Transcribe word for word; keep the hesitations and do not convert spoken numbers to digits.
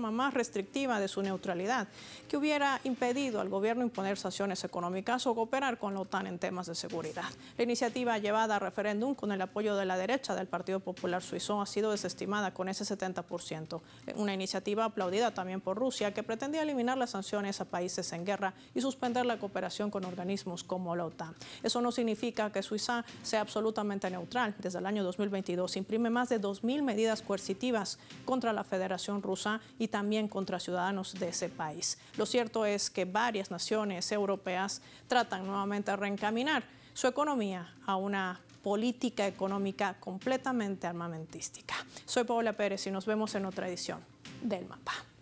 forma más restrictiva de su neutralidad, que hubiera impedido al gobierno imponer sanciones económicas o cooperar con la OTAN en temas de seguridad. La iniciativa llevada a referéndum con el apoyo de la derecha del Partido Popular Suizo ha sido desestimada con ese setenta por ciento. Una iniciativa aplaudida también por Rusia, que pretendía eliminar las sanciones a países en guerra y suspender la cooperación con organismos como la OTAN. Eso no significa que Suiza sea absolutamente neutral. Desde el año dos mil veintidós imprime más de dos mil medidas coercitivas contra la Federación Rusa y también contra ciudadanos de ese país. Lo cierto es que varias naciones europeas tratan nuevamente de reencaminar su economía a una política económica completamente armamentística. Soy Paola Pérez y nos vemos en otra edición del Mapa.